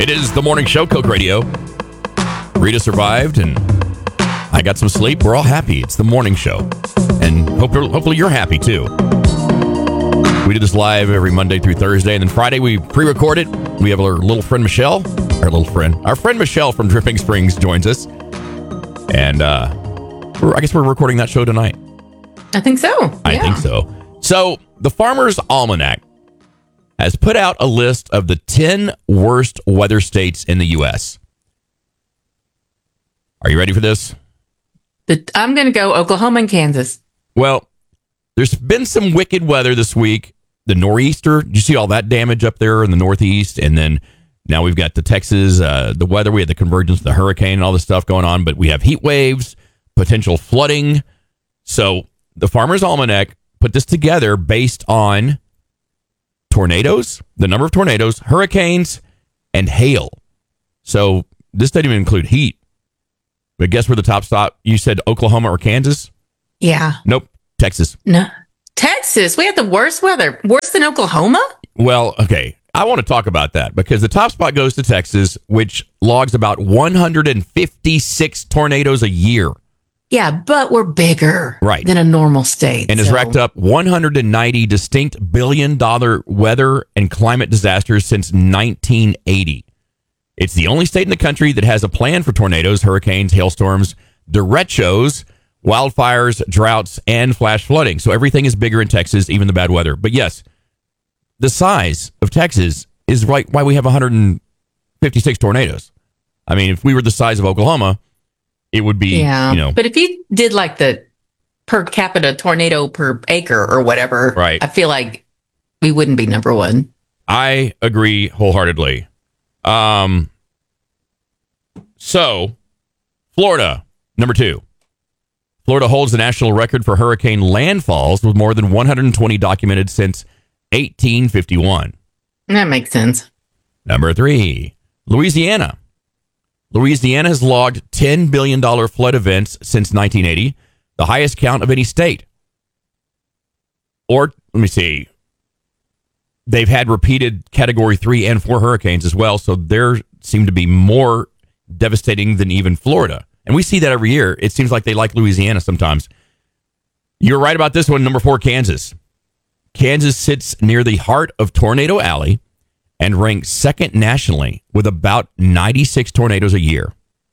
It is the morning show, Coke Radio. Rita survived, and I got some sleep. We're all happy. It's the morning show. And hopefully you're happy, too. We do this live every Monday through Thursday, and then Friday we pre-record it. We have our little friend Michelle. Our friend Michelle from Dripping Springs joins us. And I guess we're recording that show tonight. I think so. I think so. So, the Farmer's Almanac has put out a list of the 10 worst weather states in the U.S. Are you ready for this? I'm going to go Oklahoma and Kansas. Well, there's been some wicked weather this week. The nor'easter, did you see all that damage up there in the northeast? And then now we've got the Texas, the weather. We had the convergence of the hurricane and all this stuff going on. But we have heat waves, potential flooding. So the Farmer's Almanac put this together based on tornadoes, the number of tornadoes, hurricanes, and hail. So this doesn't even include heat. But guess where the top stop? You said Oklahoma or Kansas? Yeah. Nope. Texas. No. Texas. We had the worst weather. Worse than Oklahoma? Well, okay. I want to talk about that because the top spot goes to Texas, which logs about 156 tornadoes a year. Yeah, but we're bigger right. than a normal state. And has racked up 190 distinct billion-dollar weather and climate disasters since 1980. It's the only state in the country that has a plan for tornadoes, hurricanes, hailstorms, derechos, wildfires, droughts, and flash flooding. So everything is bigger in Texas, even the bad weather. But yes, the size of Texas is why we have 156 tornadoes. I mean, if we were the size of Oklahoma, it would be, But if you did like the per capita tornado per acre or whatever, right. I feel like we wouldn't be number one. I agree wholeheartedly. So, Florida, number 2. Florida holds the national record for hurricane landfalls with more than 120 documented since 1851. That makes sense. Number 3, Louisiana. Louisiana has logged $10 billion flood events since 1980, the highest count of any state. Or, let me see, they've had repeated Category 3 and 4 hurricanes as well, so they seem to be more devastating than even Florida. And we see that every year. It seems like they like Louisiana sometimes. You're right about this one, number 4, Kansas. Kansas sits near the heart of Tornado Alley and ranks second nationally with about 96 tornadoes a year.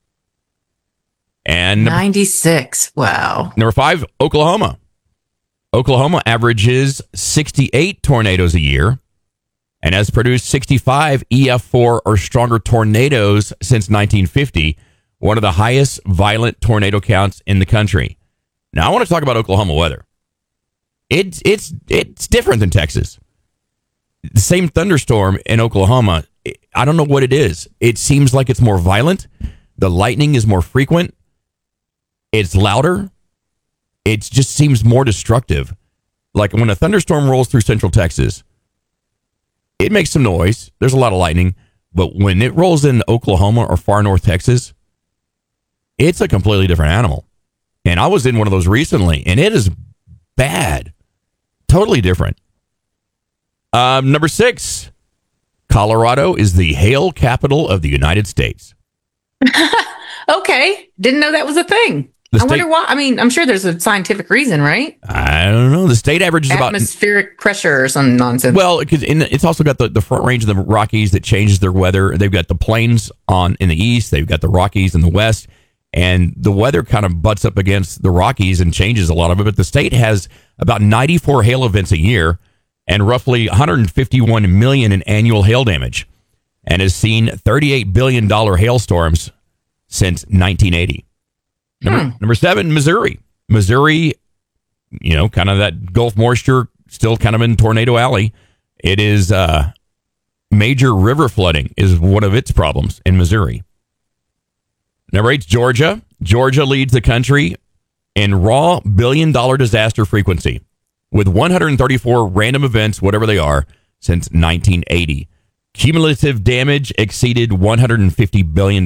And 96. Wow. Number 5, Oklahoma. Oklahoma averages 68 tornadoes a year and has produced 65 EF4 or stronger tornadoes since 1950, one of the highest violent tornado counts in the country. Now, I want to talk about Oklahoma weather. It's different than Texas. The same thunderstorm in Oklahoma, I don't know what it is. It seems like it's more violent. The lightning is more frequent. It's louder. It just seems more destructive. Like when a thunderstorm rolls through central Texas, it makes some noise. There's a lot of lightning. But when it rolls in Oklahoma or far north Texas, it's a completely different animal. And I was in one of those recently, and it is bad. Totally different. Number 6, Colorado is the hail capital of the United States. Okay. Didn't know that was a thing. I wonder why. I mean, I'm sure there's a scientific reason, right? I don't know. The state averages about atmospheric pressure or some nonsense. Well, because it's also got the front range of the Rockies that changes their weather. They've got the plains in the east. They've got the Rockies in the west. And the weather kind of butts up against the Rockies and changes a lot of it. But the state has about 94 hail events a year and roughly 151 million in annual hail damage, and has seen $38 billion hailstorms since 1980. Number 7, Missouri. Missouri, kind of that Gulf moisture, still kind of in Tornado Alley. It is major river flooding is one of its problems in Missouri. Number 8, Georgia. Georgia leads the country in raw billion-dollar disaster frequency with 134 random events, whatever they are, since 1980. Cumulative damage exceeded $150 billion.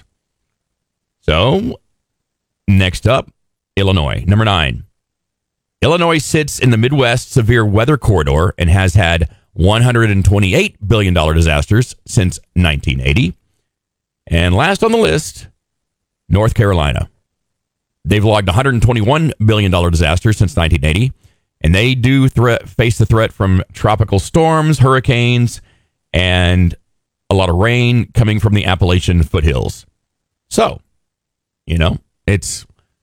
So, next up, Illinois. Number 9. Illinois sits in the Midwest severe weather corridor and has had $128 billion disasters since 1980. And last on the list, North Carolina. They've logged $121 billion disaster since 1980, and they do face the threat from tropical storms, hurricanes, and a lot of rain coming from the Appalachian foothills. So, it's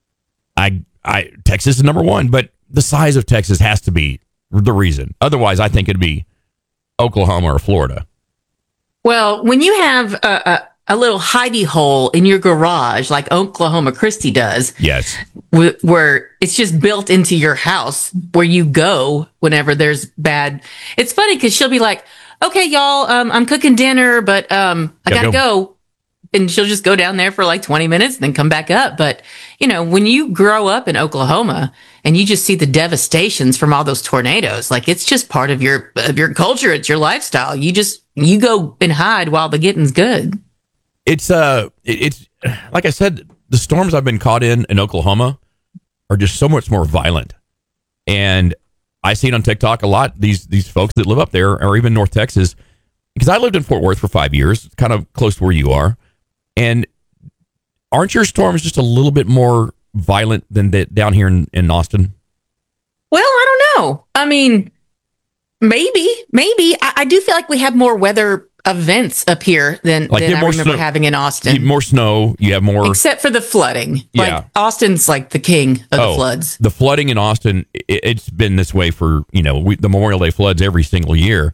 Texas is number one, but the size of Texas has to be the reason. Otherwise, I think it'd be Oklahoma or Florida. Well, when you have a little hidey hole in your garage, like Oklahoma Christie does. Yes. Where it's just built into your house where you go whenever there's bad. It's funny because she'll be like, okay, y'all, I'm cooking dinner, but I gotta go. And she'll just go down there for like 20 minutes and then come back up. But, when you grow up in Oklahoma and you just see the devastations from all those tornadoes, like it's just part of your culture. It's your lifestyle. You go and hide while the getting's good. It's like I said, the storms I've been caught in Oklahoma are just so much more violent. And I see it on TikTok a lot. These folks that live up there, or even North Texas, because I lived in Fort Worth for 5 years, kind of close to where you are. And aren't your storms just a little bit more violent than down here in Austin? Well, I don't know. I mean, maybe. I do feel like we have more weather events up here than I remember having in Austin. You have more snow. You have more. Except for the flooding. Yeah. Like, Austin's like the king of the floods. The flooding in Austin, it's been this way for, the Memorial Day floods every single year.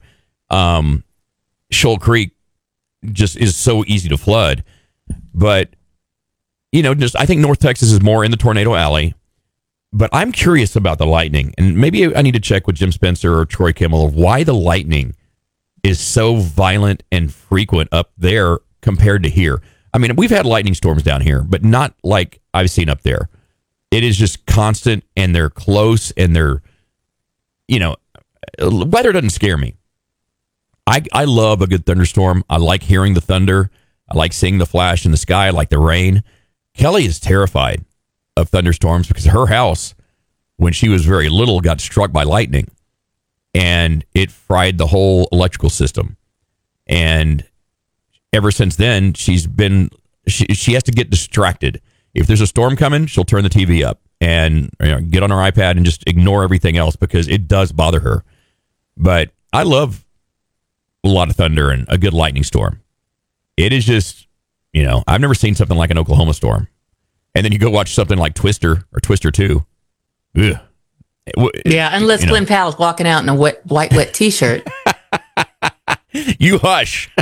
Shoal Creek just is so easy to flood. But, I think North Texas is more in the tornado alley. But I'm curious about the lightning. And maybe I need to check with Jim Spencer or Troy Kimmel of why the lightning is so violent and frequent up there compared to here. I mean, we've had lightning storms down here, but not like I've seen up there. It is just constant, and they're close, and they're, weather doesn't scare me. I love a good thunderstorm. I like hearing the thunder. I like seeing the flash in the sky. I like the rain. Kelly is terrified of thunderstorms because her house, when she was very little, got struck by lightning. And it fried the whole electrical system. And ever since then, she has to get distracted. If there's a storm coming, she'll turn the TV up and get on her iPad and just ignore everything else because it does bother her. But I love a lot of thunder and a good lightning storm. It is just, I've never seen something like an Oklahoma storm. And then you go watch something like Twister or Twister 2. Ugh. Yeah, unless Glenn Powell's walking out in a wet T-shirt. You hush.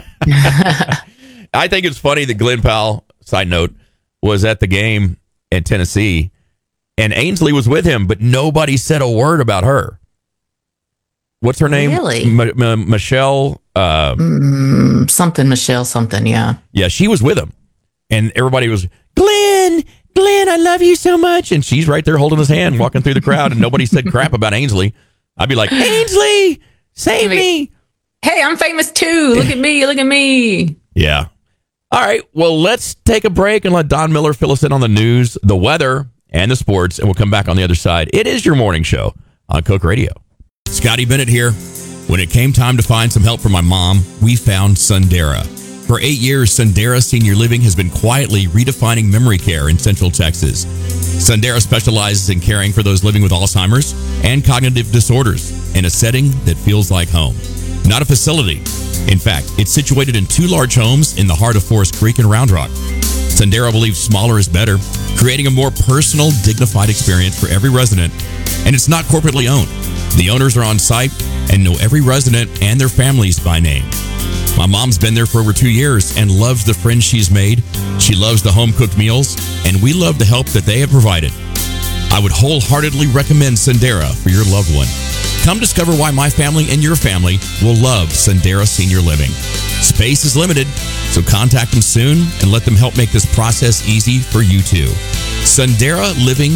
I think it's funny that Glenn Powell, side note, was at the game in Tennessee, and Ainsley was with him, but nobody said a word about her. What's her name? Really? Michelle? Something, Michelle, something, yeah. Yeah, she was with him. And everybody was, Glenn, I love you so much. And she's right there holding his hand, walking through the crowd, and nobody said crap about Ainsley. I'd be like, Ainsley, save me. Hey, I'm famous too. Look at me. Yeah. All right. Well, let's take a break and let Don Miller fill us in on the news, the weather, and the sports, and we'll come back on the other side. It is your morning show on Coke Radio. Scotty Bennett here. When it came time to find some help for my mom, we found Sundera. For 8 years, Sundera Senior Living has been quietly redefining memory care in Central Texas. Sundera specializes in caring for those living with Alzheimer's and cognitive disorders in a setting that feels like home, not a facility. In fact, it's situated in 2 large homes in the heart of Forest Creek and Round Rock. Sundera believes smaller is better, creating a more personal, dignified experience for every resident, and it's not corporately owned. The owners are on site and know every resident and their families by name. My mom's been there for over 2 years and loves the friends she's made. She loves the home-cooked meals, and we love the help that they have provided. I would wholeheartedly recommend Sundera for your loved one. Come discover why my family and your family will love Sundera Senior Living. Space is limited, so contact them soon and let them help make this process easy for you too.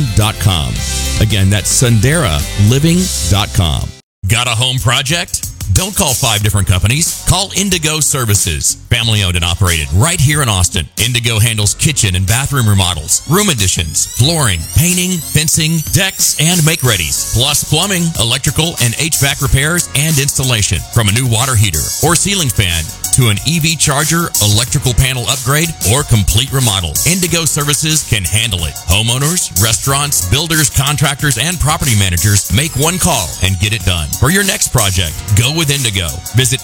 SunderaLiving.com. Again, that's SunderaLiving.com. Got a home project? Don't call 5 different companies. Call Indigo Services. Family owned and operated right here in Austin. Indigo handles kitchen and bathroom remodels, room additions, flooring, painting, fencing, decks, and make-readies, plus plumbing, electrical, and HVAC repairs and installation. From a new water heater or ceiling fan to an EV charger, electrical panel upgrade, or complete remodel, Indigo Services can handle it. Homeowners, restaurants, builders, contractors, and property managers make one call and get it done. For your next project, go with Indigo. Visit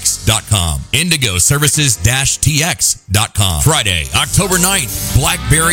indigoservices-tx.com. indigoservices-tx.com. Friday, October 9th, Blackberry